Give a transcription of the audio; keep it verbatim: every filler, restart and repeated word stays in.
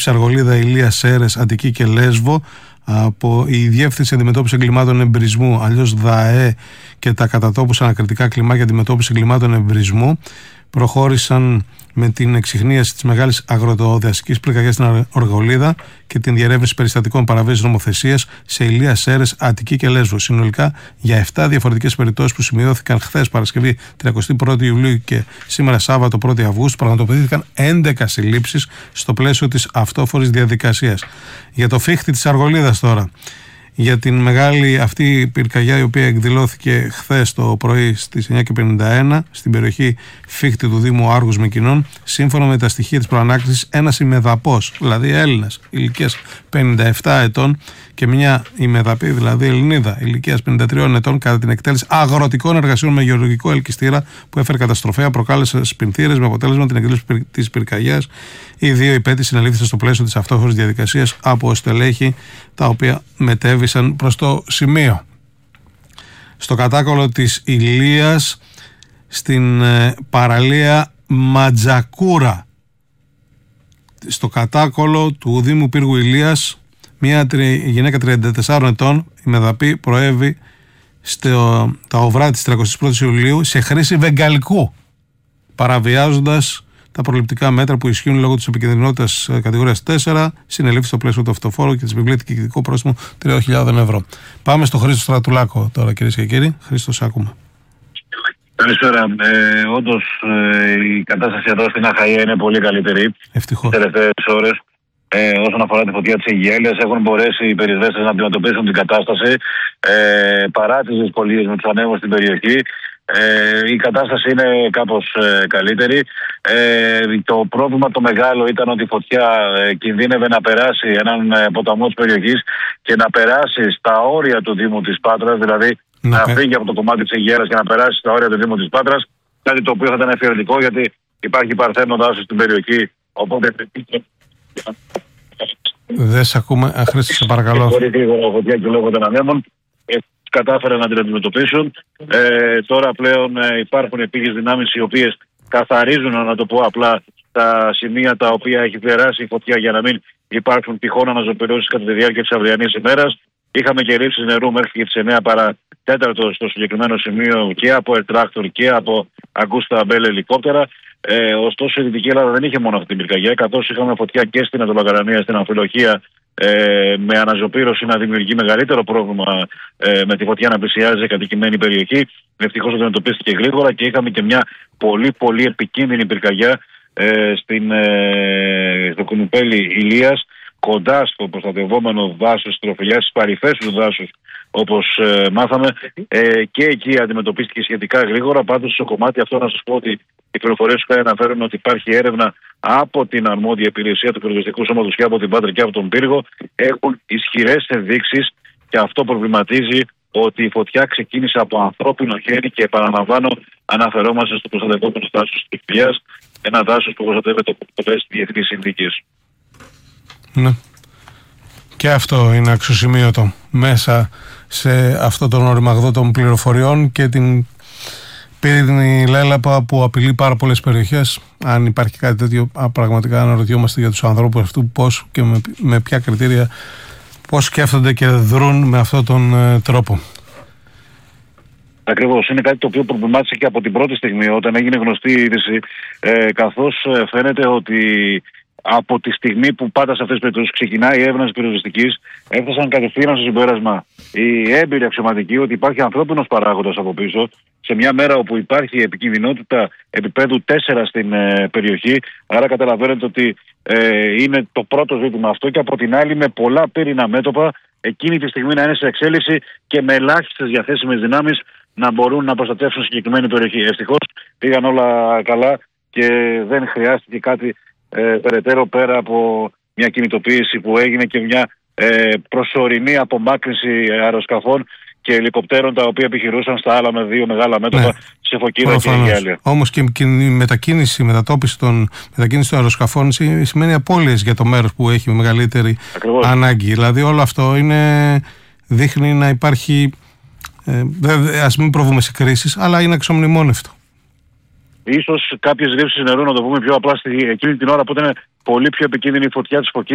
μετώπιση Αργολίδα, Ηλία, Σέρρες, Αττική και Λέσβο. Από η Διεύθυνση Αντιμετώπιση Εγκλημάτων Εμπρισμού, αλλιώς ΔΑΕ, και τα κατατόπους ανακριτικά κλιμάκια αντιμετώπιση εγκλημάτων εμπρισμού προχώρησαν με την εξιχνίαση της μεγάλης αγροτοδασικής πυρκαγιάς στην Αργολίδα και την διερεύνηση περιστατικών παραβίασης νομοθεσίας σε Ηλία, Σέρρες, Αττική και Λέσβο. Συνολικά για επτά διαφορετικές περιπτώσεις που σημειώθηκαν χθες Παρασκευή τριαντά πρώτη Ιουλίου και σήμερα Σάββατο πρώτη Αυγούστου, πραγματοποιήθηκαν έντεκα συλλήψεις στο πλαίσιο της αυτόφορης διαδικασίας. Για το φύχτη της Αργολίδας τώρα. Για την μεγάλη αυτή πυρκαγιά, η οποία εκδηλώθηκε χθες το πρωί στις εννιά και πενήντα ένα στην περιοχή Φύχτη του Δήμου Άργους Μυκηνών, σύμφωνα με τα στοιχεία της προανάκτησης, ένας ημεδαπός, δηλαδή Έλληνας ηλικίας πενήντα επτά ετών, και μια ημεδαπή, δηλαδή Ελληνίδα ηλικίας πενήντα τρία ετών, κατά την εκτέλεση αγροτικών εργασιών με γεωλογικό ελκυστήρα που έφερε καταστροφέα, προκάλεσε σπινθήρες με αποτέλεσμα την εκδήλωση της πυρκαγιάς. Οι δύο υπέτειοι συνελήφθησαν στο πλαίσιο της αυτόφορης διαδικασίας από στελέχη τα οποία μετέβησαν προς το σημείο. Στο κατάκολο της Ηλίας, στην ε, παραλία Ματζακούρα, στο κατάκολο του Δήμου Πύργου Ηλίας, μια τρι, γυναίκα τριάντα τεσσάρων ετών, η μεδαπή, προέβη στο, τα οβρά της τριαντά πρώτη Ιουλίου σε χρήση βεγγαλικού, παραβιάζοντας τα προληπτικά μέτρα που ισχύουν λόγω της επικινδυνότητας κατηγορίας τέσσερα, συνελήφθη στο πλαίσιο του αυτοφόρου και της επιβλήθηκε κυκλικό πρόστιμο τριών χιλιάδων ευρώ. Πάμε στο Χρήστο Στρατουλάκο τώρα, κυρίες και κύριοι. Χρήστο, σ' ακούμε. Καλησπέρα. Ε, όντως ε, η κατάσταση εδώ στην Αχαΐα είναι πολύ καλύτερη. Ευτυχώς. Τις τελευταίες ώρες. Ε, όσον αφορά τη φωτιά της Αιγιέλειας, έχουν μπορέσει οι πυροσβέστες να αντιμετωπίσουν την κατάσταση ε, παρά τις δυσκολίες με τους ανέμους στην περιοχή. Ε, η κατάσταση είναι κάπως ε, καλύτερη. Ε, το πρόβλημα το μεγάλο ήταν ότι η φωτιά ε, κινδύνευε να περάσει έναν ε, ποταμό της περιοχής και να περάσει στα όρια του Δήμου της Πάτρας, δηλαδή να, να φύγει από το κομμάτι της Αιγιέλειας και να περάσει στα όρια του Δήμου της Πάτρας, κάτι το οποίο θα ήταν εφιαλτικό γιατί υπάρχει παρθένο δάσος στην περιοχή, οπότε... Δεν σε ακούμε. Χρήστο, σε παρακαλώ. Πολύ γρήγορα φωτιά και λόγω των ανέμων κατάφεραν να την αντιμετωπίσουν. Ε, τώρα πλέον ε, υπάρχουν επίγειες δυνάμεις οι οποίες καθαρίζουν, να το πω απλά, τα σημεία τα οποία έχει περάσει η φωτιά για να μην υπάρξουν τυχόν αναζωπηρώσεις κατά τη διάρκεια της αυριανής ημέρας. Είχαμε και ρήψεις νερού μέχρι και τις εννιά παρά τέταρτο στο συγκεκριμένο σημείο και από Ερτράκτορ και από Αγκούστα Μπέλ ελικόπτερα. Ε, ωστόσο η Δυτική Ελλάδα δεν είχε μόνο αυτή την πυρκαγιά, καθώς είχαμε φωτιά και στην Αττολοκαρανία, στην Αμφιλοχία, ε, με αναζωπήρωση να δημιουργεί μεγαλύτερο πρόβλημα ε, με τη φωτιά να πλησιάζει σε κατοικημένη περιοχή. Ευτυχώς αντιμετωπίστηκε γρήγορα και είχαμε και μια πολύ πολύ επικίνδυνη πυρκαγιά ε, στην, ε, στο Κουνουπέλι Ηλίας, κοντά στο προστατευόμενο δάσος, στη τροφιλιά, στις παρυφές του δάσους, όπως ε, μάθαμε, ε, και εκεί αντιμετωπίστηκε σχετικά γρήγορα. Πάντως, στο κομμάτι αυτό, να σας πω ότι οι πληροφορίες που αναφέρουν ότι υπάρχει έρευνα από την αρμόδια υπηρεσία του Πυροσβεστικού Σώματος και από την Πάτρα και από τον Πύργο. Έχουν ισχυρές ενδείξεις και αυτό προβληματίζει ότι η φωτιά ξεκίνησε από ανθρώπινο χέρι και, επαναλαμβάνω, αναφερόμαστε στο προστατευόμενο δάσος της Ηλίας, ένα δάσος που προστατεύεται από πολλές διεθνείς συνθήκες. Ναι. Και αυτό είναι αξιοσημείωτο μέσα σε αυτό τον οριμαγδό των πληροφοριών και την πύρινη λέλαπα που απειλεί πάρα πολλές περιοχές. Αν υπάρχει κάτι τέτοιο, πραγματικά αναρωτιόμαστε για τους ανθρώπους αυτού πώς και με, με ποια κριτήρια, πώς σκέφτονται και δρούν με αυτόν τον ε, τρόπο. Ακριβώς. Είναι κάτι το οποίο προβλημάτισε και από την πρώτη στιγμή όταν έγινε γνωστή η είδηση, ε, καθώς ε, φαίνεται ότι από τη στιγμή που πάντα σε αυτές τις περιπτώσεις ξεκινάει η έρευνα της πυροσβεστικής, έφτασαν κατευθείαν στο συμπέρασμα οι έμπειροι αξιωματικοί ότι υπάρχει ανθρώπινος παράγοντας από πίσω, σε μια μέρα όπου υπάρχει επικινδυνότητα επίπεδου τέσσερα στην ε, περιοχή. Άρα καταλαβαίνετε ότι ε, είναι το πρώτο ζήτημα αυτό, και από την άλλη με πολλά πύρινα μέτωπα εκείνη τη στιγμή να είναι σε εξέλιξη και με ελάχιστες διαθέσιμες δυνάμεις να μπορούν να προστατεύσουν συγκεκριμένη περιοχή. Ευτυχώς πήγαν όλα καλά και δεν χρειάστηκε κάτι Ε, περαιτέρω πέρα από μια κινητοποίηση που έγινε και μια ε, προσωρινή απομάκρυνση αεροσκαφών και ελικοπτέρων τα οποία επιχειρούσαν στα άλλα με δύο μεγάλα μέτωπα, ναι, σε Φωκίδα και Αιγιάλεια. Όμως και η μετακίνηση, η μετατόπιση των, μετακίνηση των αεροσκαφών σημαίνει απώλειες για το μέρος που έχει μεγαλύτερη Ακριβώς. ανάγκη. Δηλαδή όλο αυτό είναι, δείχνει να υπάρχει, ε, ας μην προβούμε σε κρίσεις, αλλά είναι αξιομνημόνευτο. Ίσως κάποιες ρήψεις νερού, να το πούμε πιο απλά, εκείνη την ώρα που ήταν πολύ πιο επικίνδυνη η φωτιά της Φωκίδας.